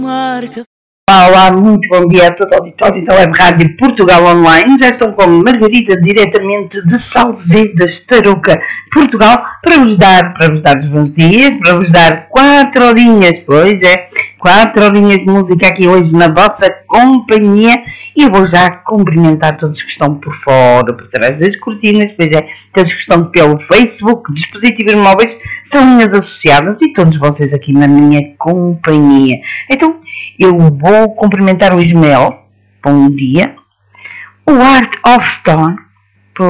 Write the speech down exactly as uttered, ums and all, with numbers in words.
Marca. Olá, muito bom dia a todo o auditório da Web Rádio Portugal Online. Já estou com Margarida, diretamente de Salzedas, Tarouca, Portugal, para vos dar, para vos dar os bons dias, para vos dar quatro horinhas, pois é, quatro horinhas de música aqui hoje na vossa companhia. E eu vou já cumprimentar todos que estão por fora, por trás das cortinas, pois é, todos que estão pelo Facebook, dispositivos móveis, são minhas associadas e todos vocês aqui na minha companhia. Então, eu vou cumprimentar o Ismael, bom dia, o Art of Stone,